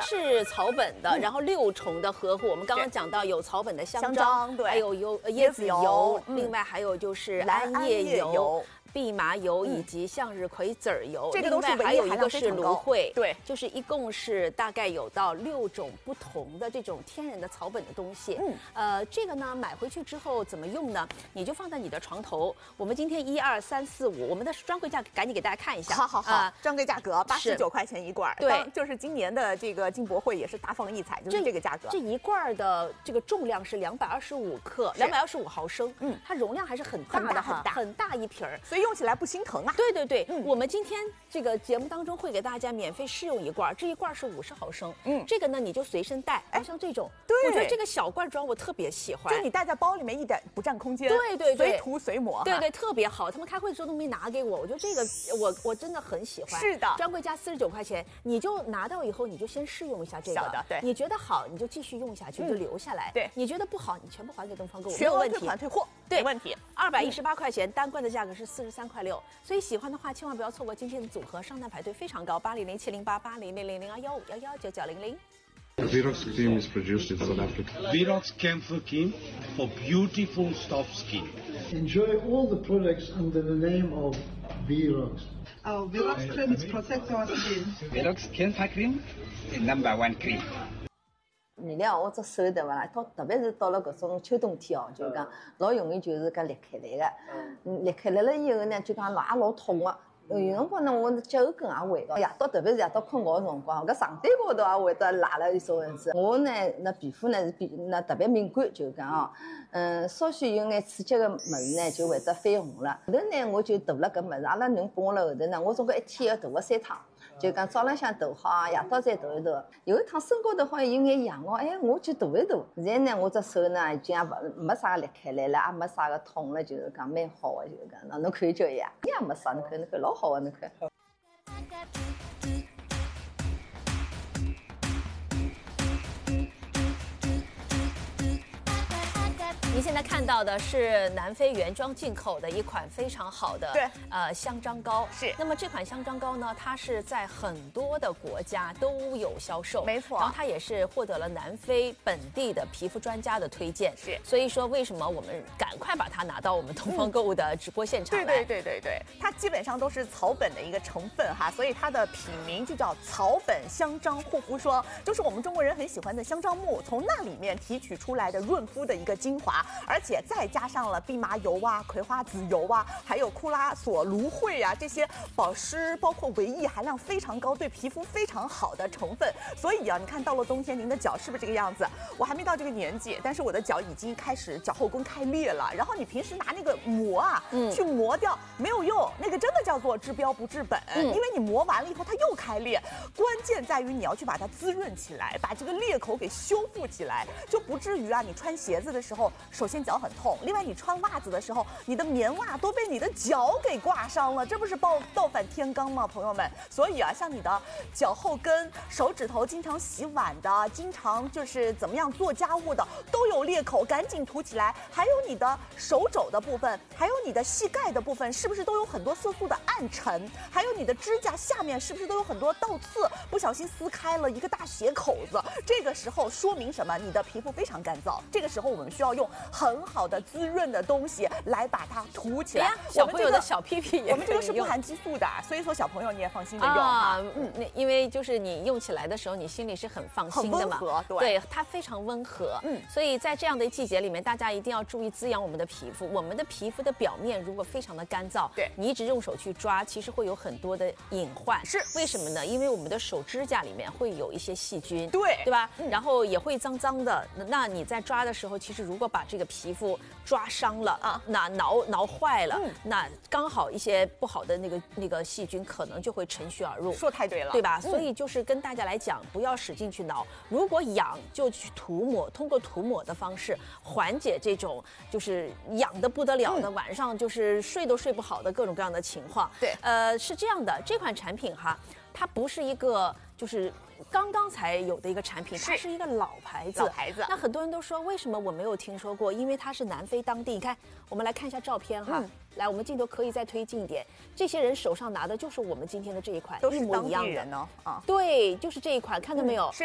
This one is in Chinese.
是草本的，然后6重的呵护。我们刚刚讲到有草本的香樟， 对， 还有椰子油，另外还有就是桉叶油。蓖麻油以及向日葵籽儿油， 这个都是还有一个是芦荟， 对， 就是一共是大概有到6种不同的这种天然的草本的东西。这个呢买回去之后怎么用呢？你就放在你的床头。我们今天1、2、3、4、5，我们的专柜价赶紧给大家看一下。 好，专柜价格89块钱一罐。 对， 就是今年的这个进博会也是大放异彩，就是这个价格。 这一罐的这个重量是225克，225毫升。它容量还是很大的，很大一瓶儿。 所以用起来不心疼啊！ 对，我们今天这个节目当中会给大家免费试用一罐，这一罐是50毫升，这个呢你就随身带，像这种， 对， 我觉得这个小罐装我特别喜欢， 就你带在包里面一点不占空间， 对， 随涂随抹， 对，特别好。他们开会的时候都没拿给我，我觉得这个我真的很喜欢。 是的， 专柜价49块钱，你就拿到以后你就先试用一下这个， 小的，对， 你觉得好你就继续用下去，就留下来， 对， 你觉得不好你全部还给东方购物， 全额退款退货， 对， 没问题。 218块钱，单罐的价格是43块6，所以喜欢的话千万不要错过今天的组合，上单排队非常高，800-708-800-0215-1199900。 Virox cream is produced in South Africa. Virox Camphor Cream for beautiful soft skin. Enjoy all the products under the name of Virox. Our Virox cream is protect our skin. Virox Camphor Cream is #1 cream. 原谅我只手对伐啦？特别是到了搿种秋冬天哦，就是讲老容易就是搿裂开来个。裂开来了以后呢，就讲也老痛个。有辰光呢，我脚后跟也会个，夜到特别是夜到困觉个辰光，搿床单高头也会得拉了一种样子。我呢，那皮肤呢是特别敏感，就是讲哦，稍许有眼刺激个物事呢，就会得绯红了。后头呢，我就涂了搿物事，阿拉囡帮我了后头呢，我总归一天要涂个3趟。就讲早浪向涂好啊，夜到再涂一涂。有一趟身高头好像有眼痒哦，我去涂一涂。现在呢，我只手呢已经也没啥裂开来了，也没啥个痛了，就是讲蛮好的，就是讲，侬看就一样，也没啥，侬看老好的，侬看。 您现在看到的是南非原装进口的一款非常好的香樟膏。 是。 那么这款香樟膏呢，它是在很多的国家都有销售， 没错。 然后它也是获得了南非本地的皮肤专家的推荐。 是。 所以说，为什么我们赶快把它拿到我们东方购物的直播现场来？ 对，它基本上都是草本的一个成分哈，所以它的品名就叫草本香樟护肤霜，就是我们中国人很喜欢的香樟木，从那里面提取出来的润肤的一个精华。而且再加上了蓖麻油啊、葵花籽油啊，还有库拉索、芦荟啊这些保湿包括维 E 含量非常高、对皮肤非常好的成分。所以啊，你看到了冬天，您的脚是不是这个样子？我还没到这个年纪，但是我的脚已经开始脚后跟开裂了。然后你平时拿那个膜啊，去磨掉没有用，那个真的叫做治标不治本，因为你磨完了以后它又开裂。关键在于你要去把它滋润起来，把这个裂口给修复起来，就不至于啊，你穿鞋子的时候。首先脚很痛，另外你穿袜子的时候，你的棉袜都被你的脚给挂伤了，这不是倒反天罡吗，朋友们？所以啊，像你的脚后跟、手指头经常洗碗的，经常就是怎么样做家务的，都有裂口，赶紧涂起来。还有你的手肘的部分，还有你的膝盖的部分，是不是都有很多色素的暗沉？还有你的指甲下面是不是都有很多倒刺？不小心撕开了一个大血口子，这个时候说明什么？你的皮肤非常干燥，这个时候我们需要用很好的滋润的东西来把它涂起来。 小朋友的小屁屁也我们这个是不含激素的，所以说小朋友你也放心的用啊。 那因为就是你用起来的时候，你心里是很放心的嘛。 很温和， 对，它非常温和。所以在这样的季节里面，大家一定要注意滋养我们的皮肤。我们的皮肤的表面如果非常的干燥， 对， 你一直用手去抓，其实会有很多的隐患。 是为什么呢？因为我们的手指甲里面会有一些细菌， 对吧？然后也会脏脏的。那你在抓的时候，其实如果把这个皮肤抓伤了啊，那挠坏了，那刚好一些不好的那个细菌可能就会乘虚而入。 说太对了， 对吧？所以就是跟大家来讲，不要使劲去挠，如果痒就去涂抹，通过涂抹的方式缓解这种就是痒得不得了的，晚上就是睡都睡不好的各种各样的情况。 对， 是这样的，这款产品哈，它不是一个就是刚刚才有的一个产品，它是一个老牌子。那很多人都说，为什么我没有听说过？因为它是南非当地。你看，我们来看一下照片哈。来，我们镜头可以再推近一点。这些人手上拿的就是我们今天的这一款， 都是一模一样的人呢啊。 对，就是这一款，看到没有？ 是。